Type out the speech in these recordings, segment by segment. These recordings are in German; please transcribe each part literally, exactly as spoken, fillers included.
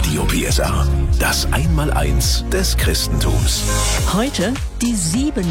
Radio P S R, das Einmaleins des Christentums. Heute die Sieben.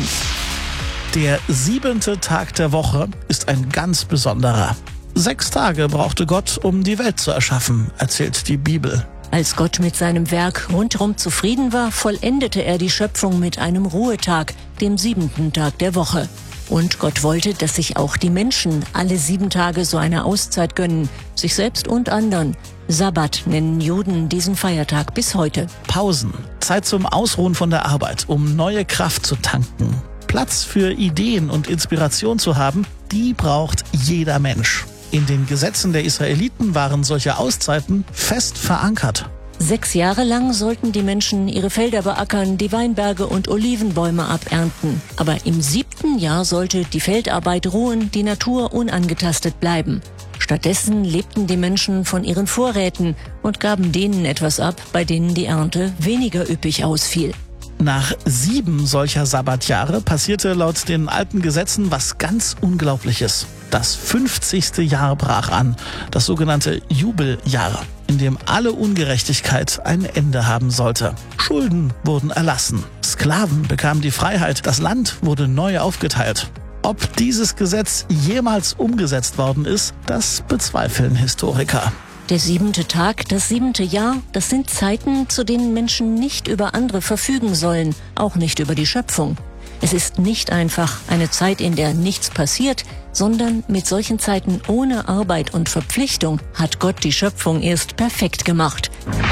Der siebente Tag der Woche ist ein ganz besonderer. Sechs Tage brauchte Gott, um die Welt zu erschaffen, erzählt die Bibel. Als Gott mit seinem Werk rundherum zufrieden war, vollendete er die Schöpfung mit einem Ruhetag, dem siebenten Tag der Woche. Und Gott wollte, dass sich auch die Menschen alle sieben Tage so eine Auszeit gönnen, sich selbst und anderen. Sabbat nennen Juden diesen Feiertag bis heute. Pausen, Zeit zum Ausruhen von der Arbeit, um neue Kraft zu tanken. Platz für Ideen und Inspiration zu haben, die braucht jeder Mensch. In den Gesetzen der Israeliten waren solche Auszeiten fest verankert. Sechs Jahre lang sollten die Menschen ihre Felder beackern, die Weinberge und Olivenbäume abernten. Aber im siebten Jahr sollte die Feldarbeit ruhen, die Natur unangetastet bleiben. Stattdessen lebten die Menschen von ihren Vorräten und gaben denen etwas ab, bei denen die Ernte weniger üppig ausfiel. Nach sieben solcher Sabbatjahre passierte laut den alten Gesetzen was ganz Unglaubliches. Das fünfzigste Jahr brach an, das sogenannte Jubeljahr, in dem alle Ungerechtigkeit ein Ende haben sollte. Schulden wurden erlassen, Sklaven bekamen die Freiheit, das Land wurde neu aufgeteilt. Ob dieses Gesetz jemals umgesetzt worden ist, das bezweifeln Historiker. Der siebente Tag, das siebente Jahr, das sind Zeiten, zu denen Menschen nicht über andere verfügen sollen, auch nicht über die Schöpfung. Es ist nicht einfach eine Zeit, in der nichts passiert, sondern mit solchen Zeiten ohne Arbeit und Verpflichtung hat Gott die Schöpfung erst perfekt gemacht.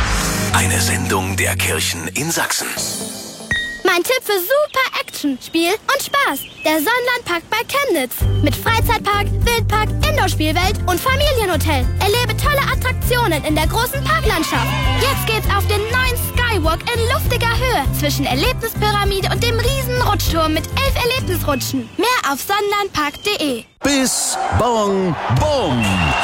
Eine Sendung der Kirchen in Sachsen. Mein Tipp für super Action, Spiel und Spaß. Der Sonnenlandpark bei Chemnitz. Mit Freizeitpark, Wildpark, Indoor-Spielwelt und Familienhotel. Erlebe tolle Attraktionen in der großen Parklandschaft. Jetzt geht's auf den neuen Skywalk in luftiger Höhe zwischen Erlebnispyramide und dem riesen Rutschturm mit elf Erlebnisrutschen. Mehr auf sonnenlandpark punkt de. Bis Bong Bom.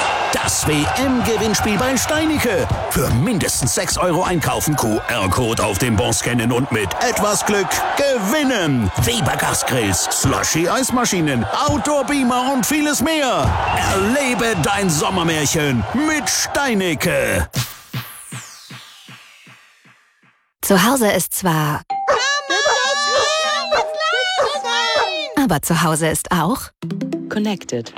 Das W M-Gewinnspiel bei Steinicke. Für mindestens sechs Euro einkaufen, Q R-Code auf dem Bon scannen und mit etwas Glück gewinnen. Weber Gasgrills, Slushy-Eismaschinen, Outdoor-Beamer und vieles mehr. Erlebe dein Sommermärchen mit Steinicke. Zu Hause ist zwar... Aber zu Hause ist auch... Connected.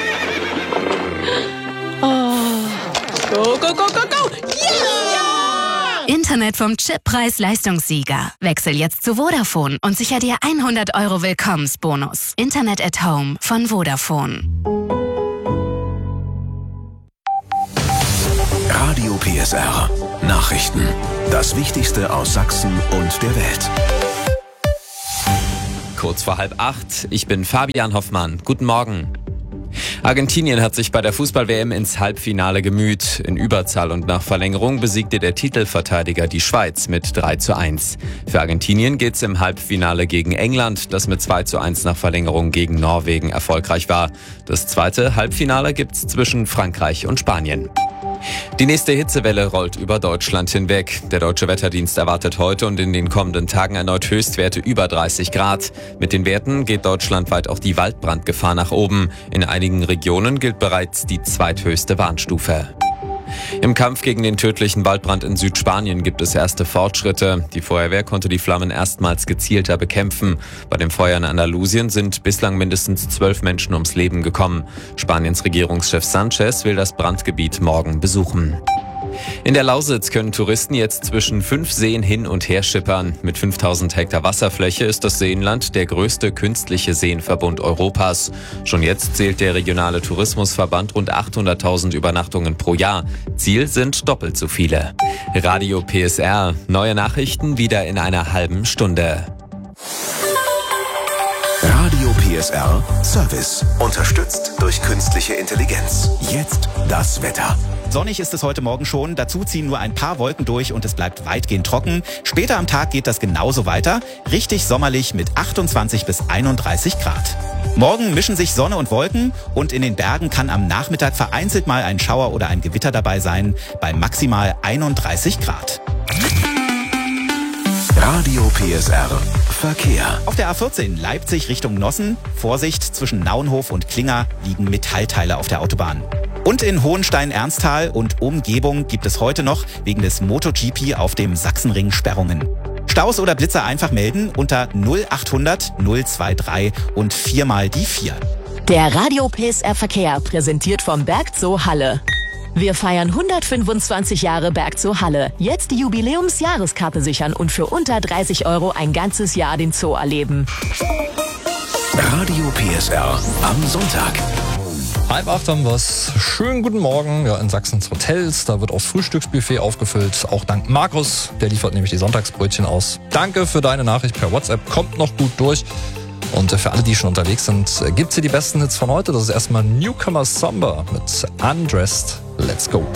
Oh. Go, go, go, go, go! Yeah! Internet vom Chip-Preis-Leistungssieger. Wechsel jetzt zu Vodafone und sicher dir hundert Euro Willkommensbonus. Internet at Home von Vodafone. Radio P S R. Nachrichten. Das Wichtigste aus Sachsen und der Welt. Kurz vor halb acht. Ich bin Fabian Hoffmann. Guten Morgen. Argentinien hat sich bei der Fußball-W M ins Halbfinale gemüht. In Überzahl und nach Verlängerung besiegte der Titelverteidiger die Schweiz mit drei zu eins. Für Argentinien geht's im Halbfinale gegen England, das mit zwei zu eins nach Verlängerung gegen Norwegen erfolgreich war. Das zweite Halbfinale gibt's zwischen Frankreich und Spanien. Die nächste Hitzewelle rollt über Deutschland hinweg. Der Deutsche Wetterdienst erwartet heute und in den kommenden Tagen erneut Höchstwerte über dreißig Grad. Mit den Werten geht deutschlandweit auch die Waldbrandgefahr nach oben. In einigen Regionen gilt bereits die zweithöchste Warnstufe. Im Kampf gegen den tödlichen Waldbrand in Südspanien gibt es erste Fortschritte. Die Feuerwehr konnte die Flammen erstmals gezielter bekämpfen. Bei dem Feuer in Andalusien sind bislang mindestens zwölf Menschen ums Leben gekommen. Spaniens Regierungschef Sanchez will das Brandgebiet morgen besuchen. In der Lausitz können Touristen jetzt zwischen fünf Seen hin und her schippern. Mit fünftausend Hektar Wasserfläche ist das Seenland der größte künstliche Seenverbund Europas. Schon jetzt zählt der regionale Tourismusverband rund achthunderttausend Übernachtungen pro Jahr. Ziel sind doppelt so viele. Radio P S R. Neue Nachrichten wieder in einer halben Stunde. Radio P S R Service. Unterstützt durch künstliche Intelligenz. Jetzt das Wetter. Sonnig ist es heute Morgen schon, dazu ziehen nur ein paar Wolken durch und es bleibt weitgehend trocken. Später am Tag geht das genauso weiter, richtig sommerlich mit achtundzwanzig bis einunddreißig Grad. Morgen mischen sich Sonne und Wolken und in den Bergen kann am Nachmittag vereinzelt mal ein Schauer oder ein Gewitter dabei sein, bei maximal einunddreißig Grad. Radio P S R Verkehr. Auf der A vierzehn Leipzig Richtung Nossen. Vorsicht, zwischen Naunhof und Klinger liegen Metallteile auf der Autobahn. Und in Hohenstein-Ernsthal und Umgebung gibt es heute noch wegen des MotoGP auf dem Sachsenring Sperrungen. Staus oder Blitzer einfach melden unter null achthundert null drei drei und viermal die vier. Der Radio P S R Verkehr präsentiert vom Bergzoo Halle. Wir feiern hundertfünfundzwanzig Jahre Bergzoo Halle. Jetzt die Jubiläumsjahreskarte sichern und für unter dreißig Euro ein ganzes Jahr den Zoo erleben. Radio P S R am Sonntag. Halb acht haben wir's. Schönen guten Morgen. Ja, in Sachsens Hotels, da wird aufs Frühstücksbuffet aufgefüllt. Auch dank Markus, der liefert nämlich die Sonntagsbrötchen aus. Danke für deine Nachricht per WhatsApp. Kommt noch gut durch. Und für alle, die schon unterwegs sind, gibt's hier die besten Hits von heute. Das ist erstmal Newcomer Samba mit Undressed. Let's go.